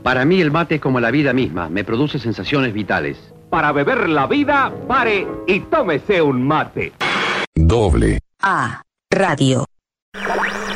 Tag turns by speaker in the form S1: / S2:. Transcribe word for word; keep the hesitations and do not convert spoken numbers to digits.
S1: Para mí el mate es como la vida misma, me produce sensaciones vitales.
S2: Para beber la vida, pare y tómese un mate.
S3: Doble
S4: A Radio.